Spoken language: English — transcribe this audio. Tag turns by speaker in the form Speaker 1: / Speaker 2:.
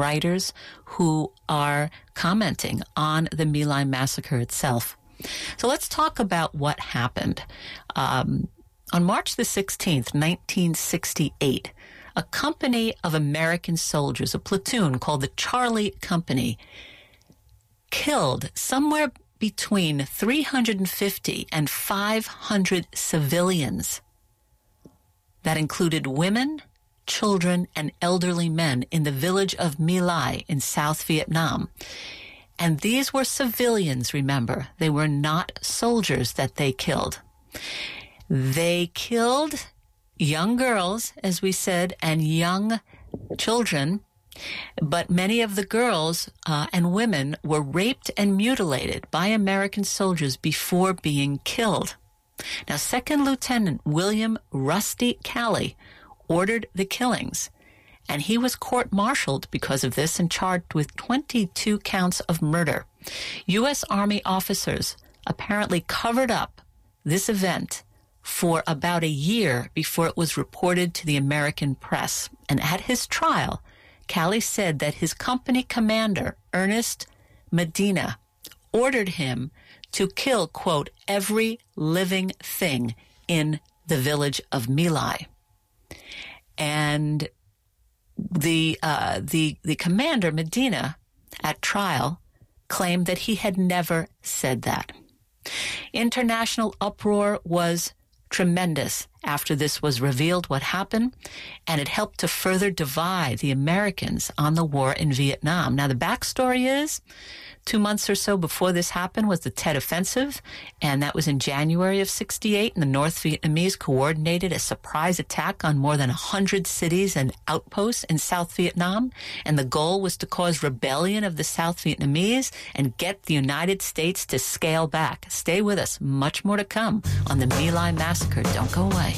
Speaker 1: writers who are commenting on the My Lai massacre itself. So let's talk about what happened. On March the 16th, 1968, a company of American soldiers, a platoon called the Charlie Company, killed somewhere between 350 and 500 civilians. That included women, children, and elderly men in the village of My Lai in South Vietnam. And these were civilians, remember. They were not soldiers that they killed. They killed young girls, as we said, and young children, but many of the girls and women were raped and mutilated by American soldiers before being killed. Now, Second Lieutenant William Rusty Calley ordered the killings, and he was court-martialed because of this and charged with 22 counts of murder. U.S. Army officers apparently covered up this event for about a year before it was reported to the American press. And at his trial, Calley said that his company commander, Ernest Medina, ordered him to kill, quote, every living thing in the village of My Lai. And the commander, Medina, at trial, claimed that he had never said that. International uproar was tremendous after this was revealed what happened, and it helped to further divide the Americans on the war in Vietnam. Now, the backstory is 2 months or so before this happened was the Tet Offensive, and that was in January of 68, and the North Vietnamese coordinated a surprise attack on more than 100 cities and outposts in South Vietnam, and the goal was to cause rebellion of the South Vietnamese and get the United States to scale back. Stay with us. Much more to come on the My Lai massacre. Don't go away.